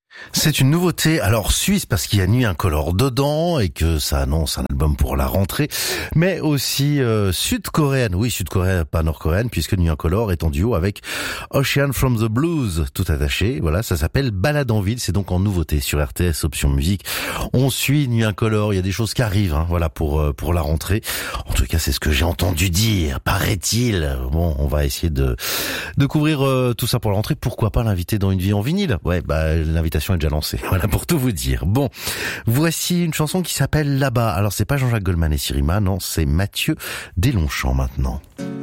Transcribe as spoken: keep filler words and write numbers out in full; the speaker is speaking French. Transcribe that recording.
C'est une nouveauté, alors suisse parce qu'il y a Nuit Incolore dedans et que ça annonce un album pour la rentrée, mais aussi euh, sud-coréenne, oui sud-coréenne, pas nord-coréenne, puisque Nuit Incolore est en duo avec Ocean from the Blues, tout attaché, voilà, ça s'appelle Balade en ville, c'est donc en nouveauté sur R T S Option Musique. On suit Nuit Incolore, il y a des choses qui arrivent, hein, voilà, pour euh, pour la rentrée. En tout cas, c'est ce que j'ai entendu dire, paraît-il. Bon, on va essayer de de couvrir euh, tout ça pour la rentrée. Pourquoi pas l'inviter dans Une vie en vinyle? Ouais, bah l'invitation est déjà lancée. Voilà pour tout vous dire. Bon, voici une chanson qui s'appelle Là-bas. Alors c'est pas Jean-Jacques Goldman et Sirima, non, c'est Mathieu Deslongchamps maintenant.